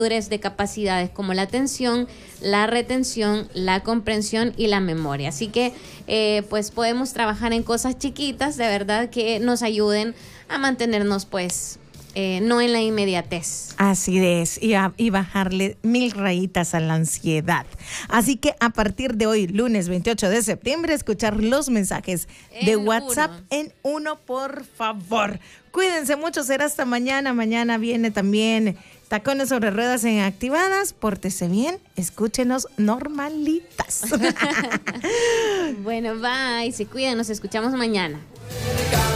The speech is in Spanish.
de capacidades como la atención, la retención, la comprensión y la memoria. Así que pues podemos trabajar en cosas chiquitas, de verdad, que nos ayuden a mantenernos pues no en la inmediatez. Así es, y bajarle 1000 rayitas a la ansiedad. Así que a partir de hoy, lunes 28 de septiembre, escuchar los mensajes de WhatsApp en uno, por favor. Cuídense mucho, será hasta mañana. Mañana viene también Tacones sobre Ruedas en Activadas. Pórtese bien, escúchenos normalitas. Bueno, bye, se cuidan, nos escuchamos mañana.